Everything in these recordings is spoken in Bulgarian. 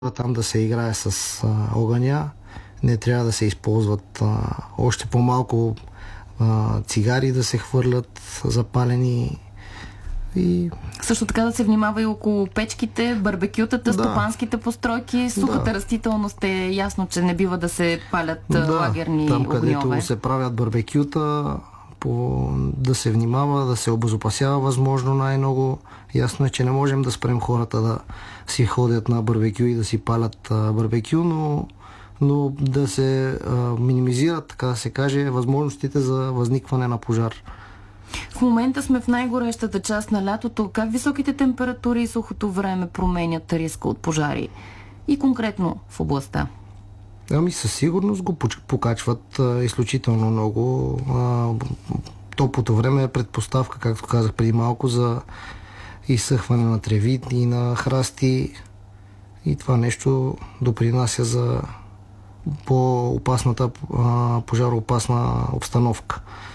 там да се играе с огъня, не трябва да се използват още по-малко цигари да се хвърлят запалени. И също така да се внимава и около печките, барбекютата, стопанските постройки, сухата растителност е ясно, че не бива да се палят лагерни там, огньове. където се правят барбекюта, да се внимава, да се обезопасява възможно най-много. Ясно е, че не можем да спрем хората да си ходят на барбекю и да си палят барбекю, но да се минимизират, така да се каже, възможностите за възникване на пожар. В момента сме в най-горещата част на лятото. Как високите температури и сухото време променят риска от пожари? И конкретно в областта? Със сигурност го покачват изключително много. Топлото време е предпоставка, както казах преди малко, за изсъхване на треви и на храсти. И това нещо допринася за по-опасната пожароопасна обстановка.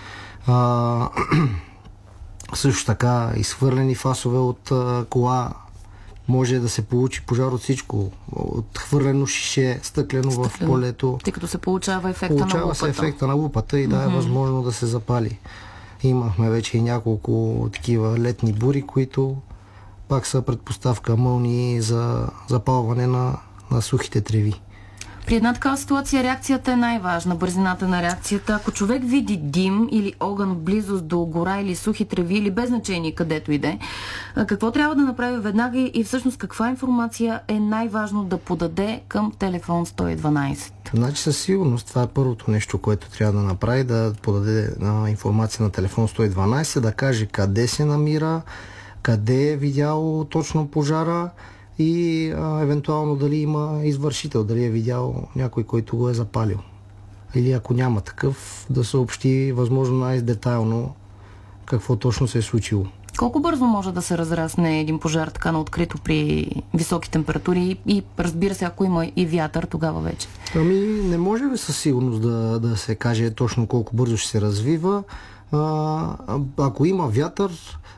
Също така изхвърлени фасове от кола, може да се получи пожар от всичко. От хвърлено шише, стъклено в полето. Тъй като се получава ефекта на лупата. Получава се ефекта на лупата и да е възможно да се запали. Имахме вече и няколко такива летни бури, които пак са предпоставка мълнии за запалване на сухите треви. При една такава ситуация реакцията е най-важна, бързината на реакцията. Ако човек види дим или огън в близост до гора или сухи треви или без значение където иде, какво трябва да направи веднага и всъщност каква информация е най-важно да подаде към телефон 112? Значи със сигурност това е първото нещо, което трябва да направи, да подаде информация на телефон 112, да каже къде се намира, къде е видял точно пожара и евентуално дали има извършител, дали е видял някой, който го е запалил. Или ако няма такъв, да съобщи възможно най-детайлно какво точно се е случило. Колко бързо може да се разрасне един пожар така на открито при високи температури и разбира се, ако има и вятър, тогава вече? Не може със сигурност да се каже точно колко бързо ще се развива. Ако има вятър,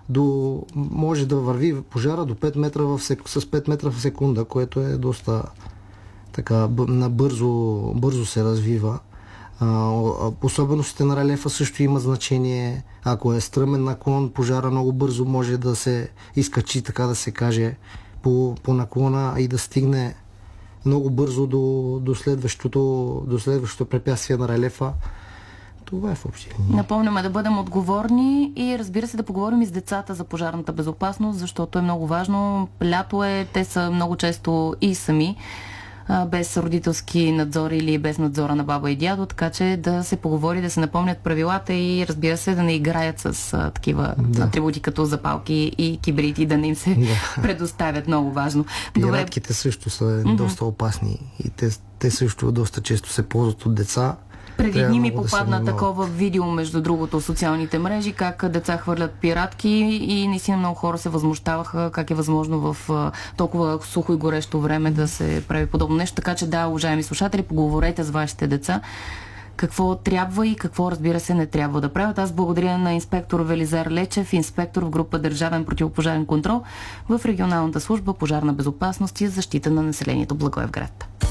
може да върви пожара до 5 метра с 5 метра в секунда, което е доста така бързо се развива. Особеностите на релефа също има значение. Ако е стръмен наклон, пожара много бързо може да се изкачи, така да се каже, по наклона и да стигне много бързо до следващото препятствие на релефа. Това е в общи линии. Напомняме да бъдем отговорни и разбира се да поговорим и с децата за пожарната безопасност, защото е много важно. Лято е, те са много често и сами, без родителски надзор или без надзора на баба и дядо, така че да се поговори, да се напомнят правилата и разбира се да не играят с такива атрибути като запалки и кибрити, да не им се предоставят. Много важно. Пиратките също са доста опасни и те също доста често се ползват от деца. Преди дни ми попадна такова видео, между другото, в социалните мрежи, как деца хвърлят пиратки и наистина много хора се възмущаваха как е възможно в толкова сухо и горещо време да се прави подобно нещо. Така че да, уважаеми слушатели, поговорете с вашите деца какво трябва и какво, разбира се, не трябва да правят. Аз благодаря на инспектор Велизар Лечев, инспектор в група Държавен противопожарен контрол в регионалната служба Пожарна безопасност и защита на населението Благоевград.